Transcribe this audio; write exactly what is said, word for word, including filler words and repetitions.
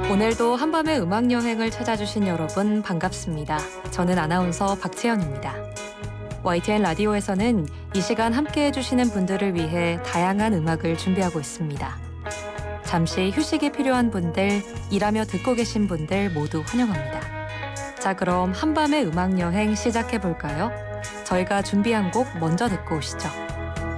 오늘도 한밤의 음악 여행을 찾아주신 여러분 반갑습니다. 저는 아나운서 박채연입니다. 와이티엔 라디오에서는 이 시간 함께해 주시는 분들을 위해 다양한 음악을 준비하고 있습니다. 잠시 휴식이 필요한 분들, 일하며 듣고 계신 분들 모두 환영합니다. 자, 그럼 한밤의 음악 여행 시작해 볼까요? 저희가 준비한 곡 먼저 듣고 오시죠.